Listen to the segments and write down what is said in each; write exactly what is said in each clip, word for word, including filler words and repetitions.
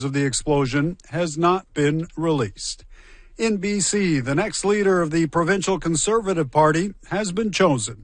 of the explosion has not been released. In B C, the next leader of the provincial Conservative Party has been chosen.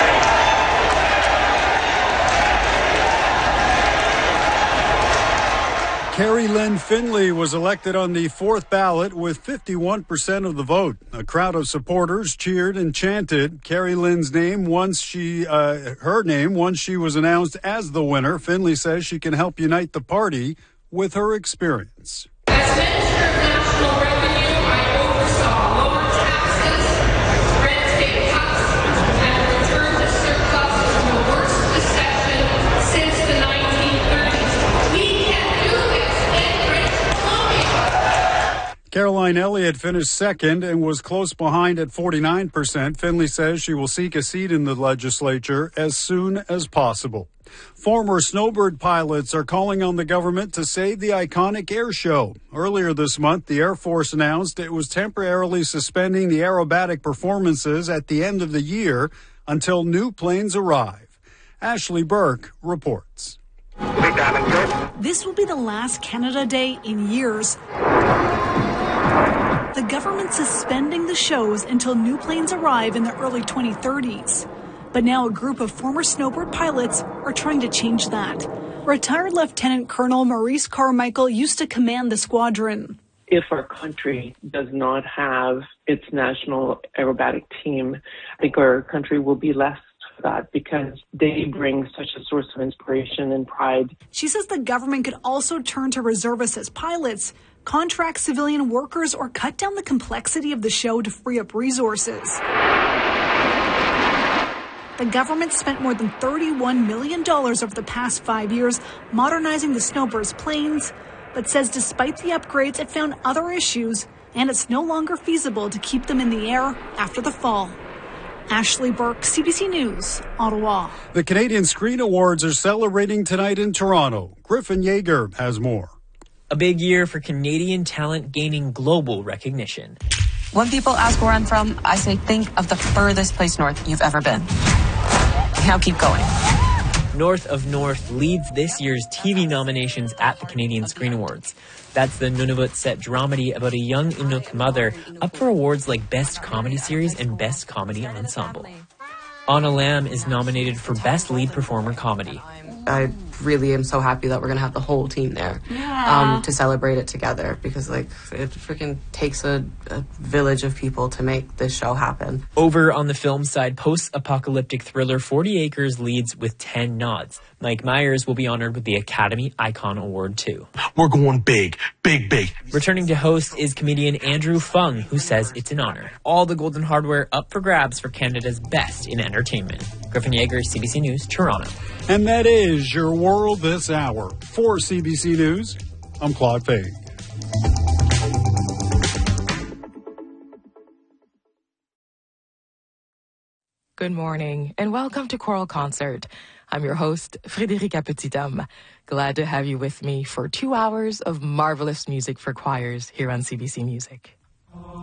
Carrie Lynn Finley was elected on the fourth ballot with fifty-one percent of the vote. A crowd of supporters cheered and chanted Carrie Lynn's name once she, uh, her name once she was announced as the winner. Finley says she can help unite the party with her experience. As Minister of National Revenue, I oversaw lower taxes, red tape cuts, and a return to surplus from the worst recession since the nineteen thirties. We can do this in British Columbia. Caroline Elliott finished second and was close behind at forty-nine percent. Finley says she will seek a seat in the legislature as soon as possible. Former snowbird pilots are calling on the government to save the iconic air show. Earlier this month, the Air Force announced it was temporarily suspending the aerobatic performances at the end of the year until new planes arrive. Ashley Burke reports. This will be the last Canada Day in years. The government suspending the shows until new planes arrive in the early twenty thirties. But now a group of former snowbird pilots are trying to change that. Retired Lieutenant Colonel Maurice Carmichael used to command the squadron. If our country does not have its national aerobatic team, I think our country will be less for that because they bring such a source of inspiration and pride. She says the government could also turn to reservists as pilots, contract civilian workers, or cut down the complexity of the show to free up resources. The government spent more than thirty-one million dollars over the past five years modernizing the Snowbird's planes, but says despite the upgrades, it found other issues, and it's no longer feasible to keep them in the air after the fall. Ashley Burke, C B C News, Ottawa. The Canadian Screen Awards are celebrating tonight in Toronto. Griffin Yeager has more. A big year for Canadian talent gaining global recognition. When people ask where I'm from, I say think of the furthest place north you've ever been. Now keep going. North of North leads this year's T V nominations at the Canadian Screen Awards. That's the Nunavut set dramedy about a young Inuk mother up for awards like Best Comedy Series and Best Comedy Ensemble. Anna Lamb is nominated for Best Lead Performer Comedy. I really am so happy that we're going to have the whole team there um, to celebrate it together because, like, it freaking takes a, a village of people to make this show happen. Over on the film side, post-apocalyptic thriller forty acres leads with ten nods. Mike Myers will be honored with the Academy Icon Award, too. We're going big, big, big. Returning to host is comedian Andrew Fung, who says it's an honor. All the golden hardware up for grabs for Canada's best in entertainment. Griffin Yeager, C B C News, Toronto. And that is your world this hour. For C B C News, I'm Claude Fay. Good morning and welcome to Choral Concert. I'm your host, Frédérica Petithomme. Glad to have you with me for two hours of marvelous music for choirs here on C B C Music.